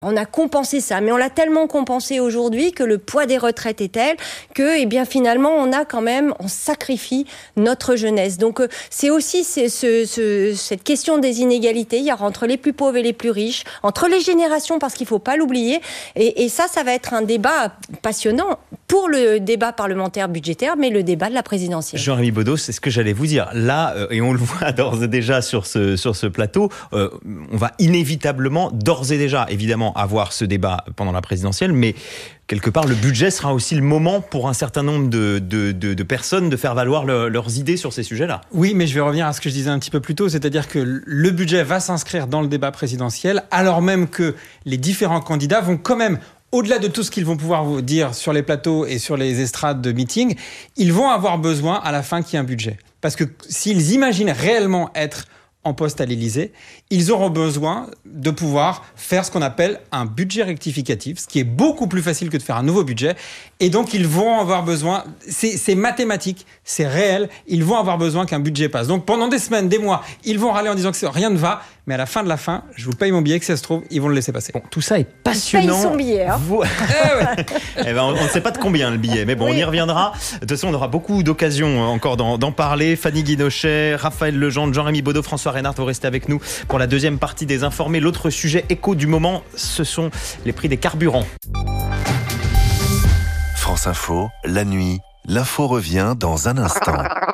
On a compensé ça, mais on l'a tellement compensé aujourd'hui que le poids des retraites est tel que, finalement, on sacrifie notre jeunesse. Donc, c'est aussi cette question des inégalités. Il y a entre les plus pauvres et les plus riches, entre les générations, parce qu'il faut pas l'oublier. Et ça va être un débat passionnant pour le débat parlementaire budgétaire, mais le débat de la présidentielle. Jean-Rémy Baudot, c'est ce que j'allais vous dire. Là, et on le voit d'ores et déjà sur ce plateau, on va inévitablement, d'ores et déjà, évidemment, avoir ce débat pendant la présidentielle, mais quelque part, le budget sera aussi le moment pour un certain nombre de personnes de faire valoir leurs idées sur ces sujets-là. Oui, mais je vais revenir à ce que je disais un petit peu plus tôt, c'est-à-dire que le budget va s'inscrire dans le débat présidentiel, alors même que les différents candidats vont quand même, au-delà de tout ce qu'ils vont pouvoir vous dire sur les plateaux et sur les estrades de meeting, ils vont avoir besoin à la fin qu'il y ait un budget. Parce que s'ils imaginent réellement être en poste à l'Élysée, ils auront besoin de pouvoir faire ce qu'on appelle un budget rectificatif, ce qui est beaucoup plus facile que de faire un nouveau budget. Et donc, ils vont avoir besoin, c'est mathématique, c'est réel, ils vont avoir besoin qu'un budget passe. Donc, pendant des semaines, des mois, ils vont râler en disant que rien ne va, mais à la fin de la fin, je vous paye mon billet, que ça se trouve, ils vont le laisser passer. Bon, tout ça est passionnant. Ils payent son billet. Hein. On ne sait pas de combien le billet, mais bon, oui. On y reviendra. De toute façon, on aura beaucoup d'occasions encore d'en parler. Fanny Guinochet, Raphaël Legendre, Jean-Rémy Baudot, François Reynard, vous restez avec nous pour la deuxième partie des Informés. L'autre sujet écho du moment, ce sont les prix des carburants. France Info, la nuit, l'info revient dans un instant.